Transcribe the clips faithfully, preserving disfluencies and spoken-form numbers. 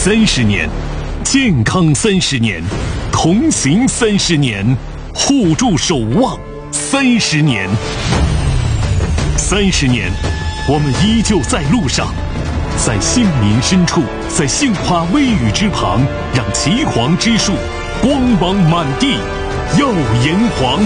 三十年，健康三十年，同行三十年，互助守望三十年。三十年，我们依旧在路上，在杏林深处，在杏花微雨之旁，让岐黄之树光芒满地，耀炎黄。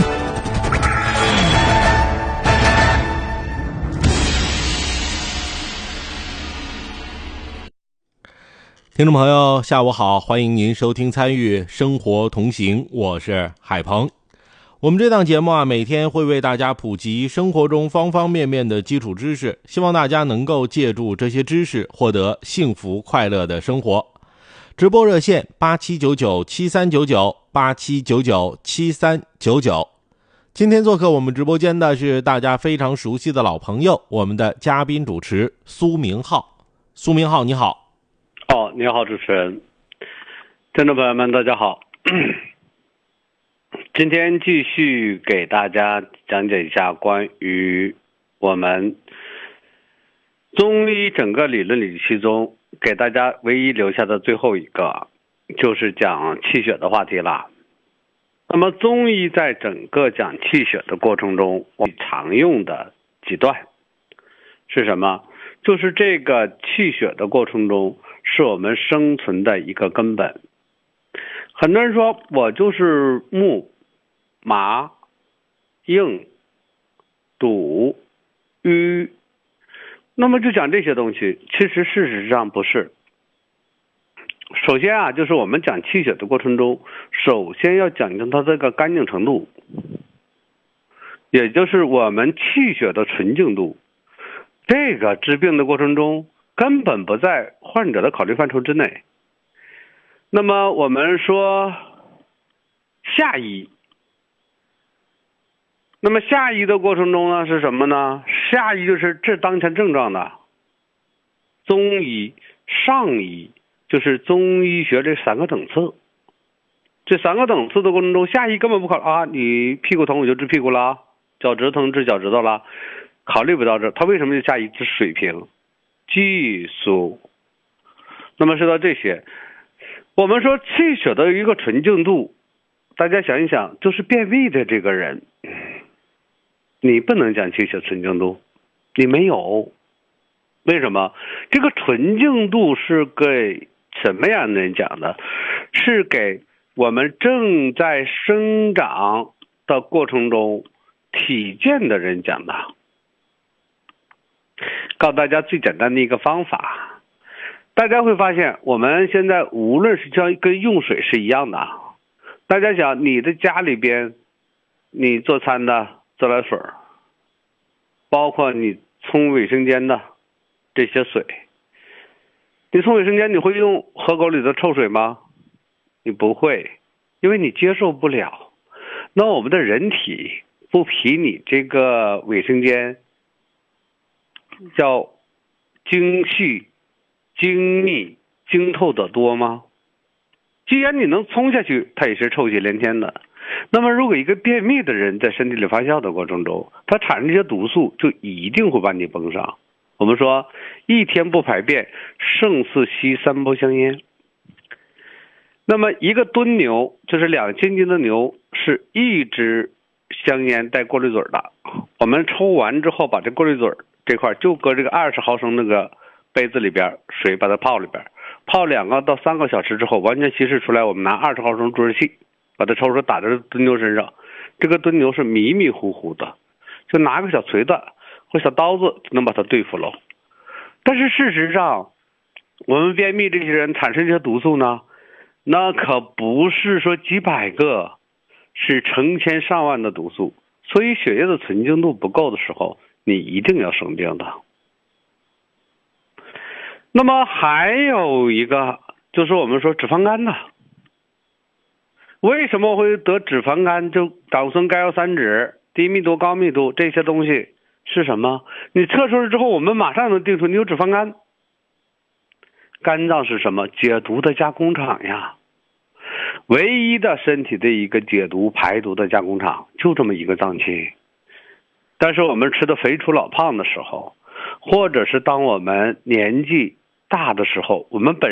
听众朋友下午好，欢迎您收听参与生活同行，我是海鹏。我们这档节目啊，每天会为大家普及生活中方方面面的基础知识，希望大家能够借助这些知识获得幸福快乐的生活。直播热线八七九九七三九九 八七九九七三九九。今天做客我们直播间的是大家非常熟悉的老朋友，我们的嘉宾主持苏明浩。苏明浩你好。 哦，你好，主持人，听众朋友们，大家好。今天继续给大家讲解一下关于我们中医整个理论体系中给大家唯一留下的最后一个，就是讲气血的话题了。那么中医在整个讲气血的过程中，我们常用的几段是什么？就是这个气血的过程中是我们生存的一个根本。很多人说我就是木、麻、硬、堵、瘀，那么就讲这些东西，其实事实上不是。首先啊，就是我们讲气血的过程中，首先要讲究它这个干净程度，也就是我们气血的纯净度。这个治病的过程中根本不在患者的考虑范畴之内。那么我们说下医，那么下医的过程中呢是什么呢？下医就是治当前症状的，中医、上医就是中医学这三个等次。这三个等次的过程中，下医根本不考虑啊，你屁股疼我就治屁股啦，脚趾头治脚趾头啦，考虑不到这。他为什么就下医治水平、技术？那么说到这些，我们说气血的一个纯净度，大家想一想，就是便秘的这个人，你不能讲气血纯净度，你没有。为什么？这个纯净度是给什么样的人讲的？是给我们正在生长的过程中体健的人讲的。告诉大家最简单的一个方法，大家会发现我们现在无论是像跟用水是一样的。大家想，你的家里边你做餐的自来水，包括你冲卫生间的这些水，你冲卫生间你会用河沟里的臭水吗？你不会，因为你接受不了。那我们的人体不比你这个卫生间叫精细、精密、精透的多吗？既然你能冲下去，它也是臭气连天的。那么如果一个便秘的人在身体里发酵的过程中，它产生这些毒素，就一定会把你崩上。我们说一天不排便，胜似吸三包香烟。那么一个吨牛，就是两千斤的牛，是一支香烟带过滤嘴的。我们抽完之后，把这过滤嘴这块就搁这个二十毫升那个杯子里边，水把它泡里边，泡两个到三个小时之后，完全稀释出来。我们拿二十毫升注射器把它抽出来，打在吨牛身上。这个吨牛是迷迷糊糊的，就拿个小锤子或小刀子能把它对付了。但是事实上，我们便秘这些人产生这些毒素呢，那可不是说几百个，是成千上万的毒素。所以血液的纯净度不够的时候，你一定要生病的。那么还有一个就是我们说脂肪肝的，为什么会得脂肪肝？就胆固醇、甘油三酯、低密度、高密度这些东西是什么？你测出来之后，我们马上能定出你有脂肪肝。肝脏是什么？解毒的加工厂呀，唯一的身体的一个解毒排毒的加工厂，就这么一个脏器。但是我们吃的肥粗老胖的时候，或者是当我们年纪大的时候，我们本